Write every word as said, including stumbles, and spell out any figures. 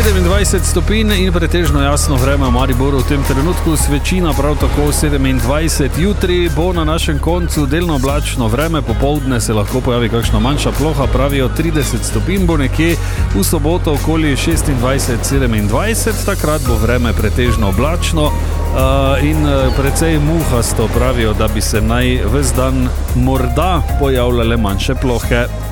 sedemindvajset stopinj in pretežno jasno vreme v Mariboru v tem trenutku, svečina prav tako sedemindvajset. Jutri bo na našem koncu delno oblačno vreme, popoldne se lahko pojavi kakšna manjša ploha, pravijo trideset stopinj bo nekje, v soboto okoli šestindvajset sedemindvajset, takrat bo vreme pretežno oblačno uh, in precej muhasto, pravijo, da bi se naj ves dan morda pojavljale manjše plohe.